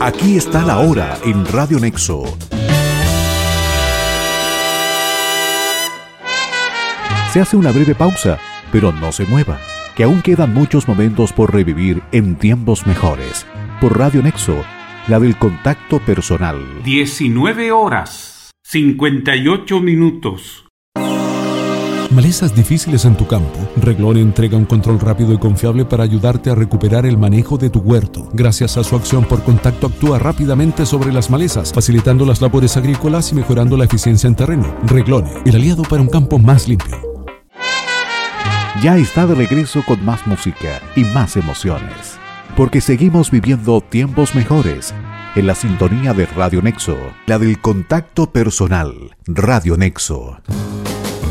Aquí está la hora en Radio Nexo. Se hace una breve pausa, pero no se mueva, que aún quedan muchos momentos por revivir en tiempos mejores. Por Radio Nexo, la del contacto personal. 19 horas, 58 minutos. Malezas difíciles en tu campo. Reglón entrega un control rápido y confiable para ayudarte a recuperar el manejo de tu huerto. Gracias a su acción por contacto actúa rápidamente sobre las malezas, facilitando las labores agrícolas y mejorando la eficiencia en terreno. Reglone, el aliado para un campo más limpio. Ya está de regreso con más música y más emociones, porque seguimos viviendo tiempos mejores en la sintonía de Radio Nexo, la del contacto personal. Radio Nexo.